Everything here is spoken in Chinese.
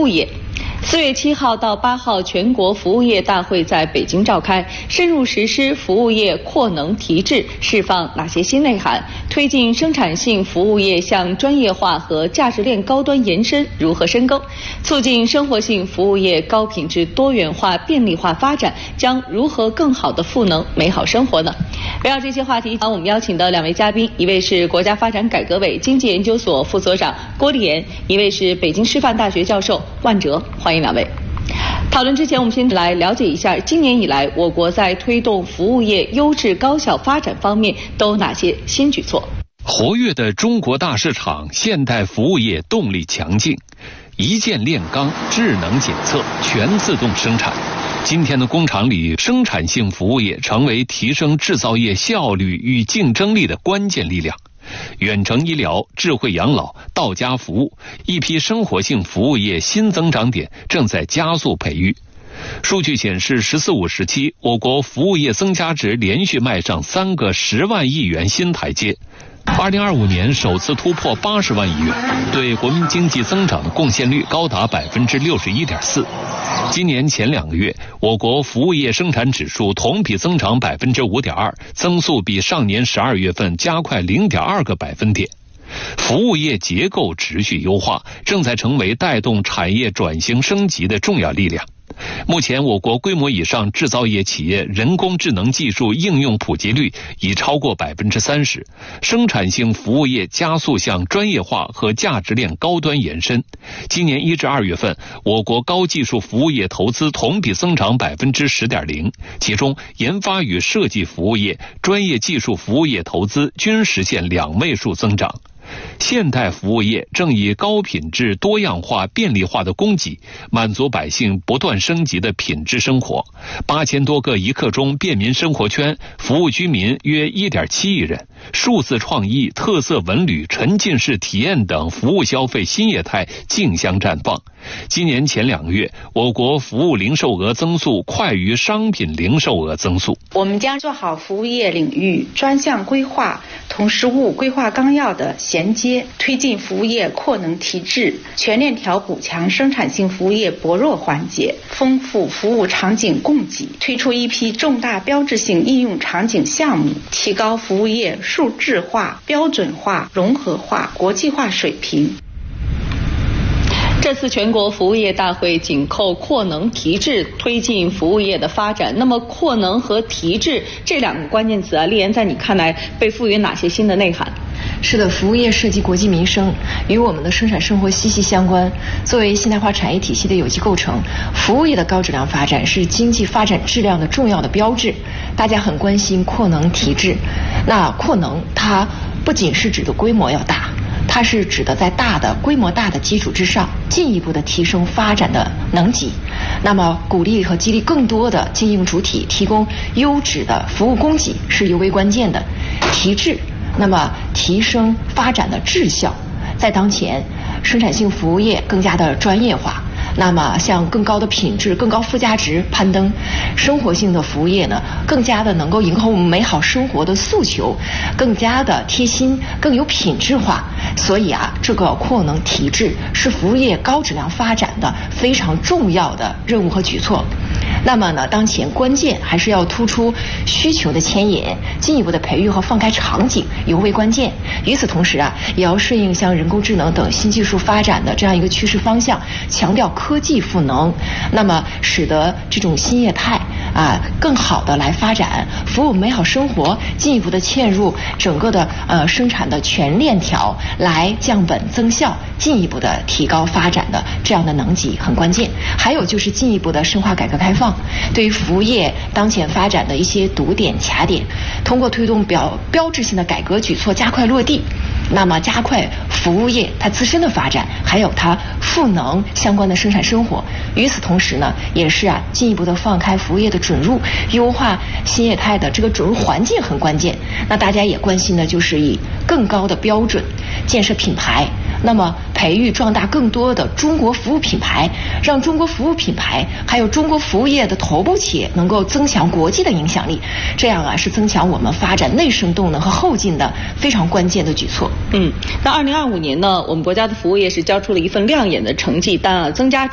务业。4月7号到8号，全国服务业大会在北京召开，深入实施服务业扩能提质，释放哪些新内涵？推进生产性服务业向专业化和价值链高端延伸如何深耕？促进生活性服务业高品质、多元化、便利化发展，将如何更好地赋能美好生活呢？围绕这些话题，我们邀请的2位嘉宾，一位是国家发展改革委经济研究所副所长郭立言，一位是北京师范大学教授万哲，欢迎2位。讨论之前，我们先来了解一下今年以来我国在推动服务业优质高效发展方面都有哪些新举措。 活跃的中国大市场，现代服务业动力强劲，一键炼钢、智能检测、全自动生产。今天的工厂里，生产性服务业成为提升制造业效率与竞争力的关键力量。远程医疗、智慧养老、到家服务，一批生活性服务业新增长点正在加速培育。数据显示，“十四五”时期，我国服务业增加值连续迈上3个10万亿元新台阶。2025年首次突破80万亿元，对国民经济增长的贡献率高达61.4%。今年前2个月，我国服务业生产指数同比增长5.2%，增速比上年12月份加快0.2个百分点。服务业结构持续优化，正在成为带动产业转型升级的重要力量。目前，我国规模以上制造业企业人工智能技术应用普及率已超过30%，生产性服务业加速向专业化和价值链高端延伸。今年1至2月份，我国高技术服务业投资同比增长10.0%，其中研发与设计服务业、专业技术服务业投资均实现2位数增长。现代服务业正以高品质、多样化、便利化的供给，满足百姓不断升级的品质生活。8000多个一刻钟便民生活圈服务居民约1.7亿人。数字创意、特色文旅、沉浸式体验等服务消费新业态竞相绽放。今年前2个月，我国服务零售额增速快于商品零售额增速。 我们将做好服务业领域专项规划同实务规划纲要的衔接，推进服务业扩能提质，全链条补强生产性服务业薄弱环节，丰富服务场景供给，推出一批重大标志性应用场景项目，提高服务业数字化、标准化、融合化、国际化水平。 这次全国服务业大会紧扣扩能提质，推进服务业的发展。那么扩能和提质这2个关键词啊，立言在你看来被赋予哪些新的内涵？ 是的，服务业涉及国计民生，与我们的生产生活息息相关。作为现代化产业体系的有机构成，服务业的高质量发展是经济发展质量的重要的标志。大家很关心扩能提质，那扩能它不仅是指的规模要大，它是指的在规模大的基础之上，进一步的提升发展的能级。那么鼓励和激励更多的经营主体提供优质的服务供给是尤为关键的。提质，那么提升发展的质效。在当前，生产性服务业更加的专业化，那么向更高的品质、更高附加值攀登，生活性的服务业呢，更加的能够迎合我们美好生活的诉求，更加的贴心，更有品质化。所以啊，这个扩能提质是服务业高质量发展的非常重要的任务和举措。那么呢，当前关键还是要突出需求的牵引，进一步的培育和放开场景尤为关键。与此同时啊，也要顺应像人工智能等新技术发展的这样一个趋势方向，强调科技赋能，那么使得这种新业态更好的来发展，服务美好生活，进一步的嵌入整个的生产的全链条，来降本增效，进一步的提高发展的这样的能级很关键。还有就是进一步的深化改革开放，对于服务业当前发展的一些堵点卡点，通过推动标志性的改革举措加快落地，那么加快服务业它自身的发展，还有它赋能相关的生产生活。与此同时呢，也是进一步的放开服务业的准入，优化新业态的这个准入环境很关键。那大家也关心的就是以更高的标准建设品牌，那么培育壮大更多的中国服务品牌，让中国服务品牌还有中国服务业的头部企业能够增强国际的影响力，这样是增强我们发展内生动能和后劲的非常关键的举措。 那2025年呢，我们国家的服务业是交出了一份亮眼的成绩单增加